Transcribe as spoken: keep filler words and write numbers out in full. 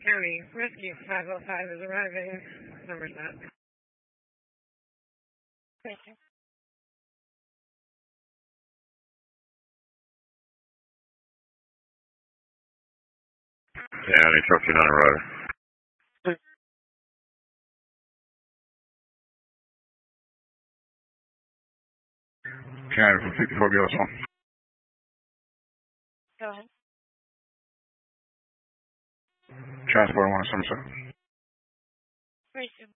County, Rescue five oh five is arriving. Number's that. Thank you. County, Trophy nine arriving. County from fifty-four Gillis one. Go ahead. Transport one seven seven. Very soon.